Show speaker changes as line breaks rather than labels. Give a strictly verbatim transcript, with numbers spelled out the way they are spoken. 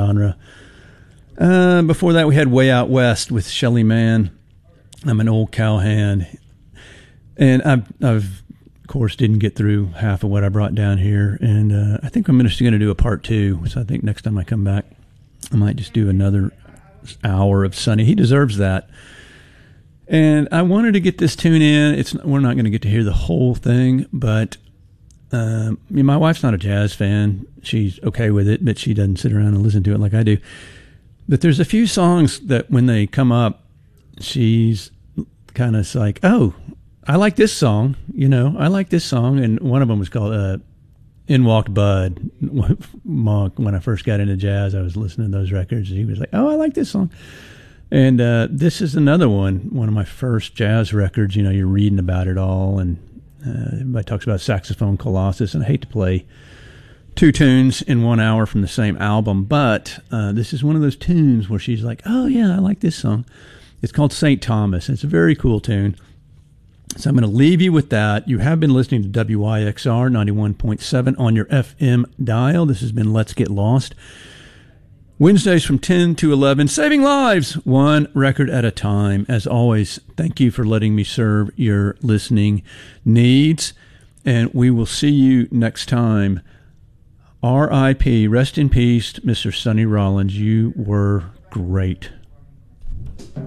genre. Uh, before that, we had Way Out West with Shelly Manne. I'm an old cowhand. And I've, I've, of course, didn't get through half of what I brought down here. And uh, I think I'm just going to do a part two. So I think next time I come back, I might just do another hour of Sonny. He deserves that. And I wanted to get this tune in. It's We're not going to get to hear the whole thing, but um, I mean, my wife's not a jazz fan. She's okay with it, but she doesn't sit around and listen to it like I do. But there's a few songs that when they come up, she's kind of like, oh, I like this song. You know, I like this song. And one of them was called uh, In Walked Bud. Monk, when I first got into jazz, I was listening to those records. And he was like, oh, I like this song. And uh, this is another one, one of my first jazz records. You know, you're reading about it all. And uh, everybody talks about Saxophone Colossus. And I hate to play two tunes in one hour from the same album, but uh, this is one of those tunes where she's like, oh yeah, I like this song. It's called Saint Thomas. It's a very cool tune. So I'm going to leave you with that. You have been listening to W Y X R ninety-one point seven on your F M dial. This has been Let's Get Lost. Wednesdays from ten to eleven, saving lives one record at a time. As always, thank you for letting me serve your listening needs, and we will see you next time. R I P, rest in peace, Mister Sonny Rollins. You were great.